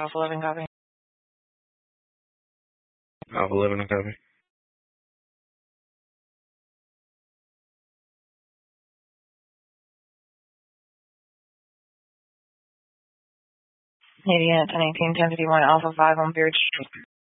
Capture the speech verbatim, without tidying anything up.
Alpha eleven, copy. Alpha eleven, copy. Media at ten eighteen, ten fifty-one, Alpha five on Beard Street.